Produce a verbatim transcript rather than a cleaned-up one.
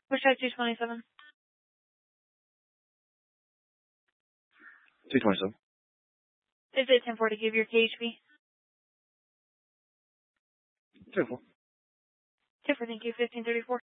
Push out two twenty-seven. two twenty-seven. Is it ten forty? Give your K H B. two four. two four, thank you. fifteen thirty-four.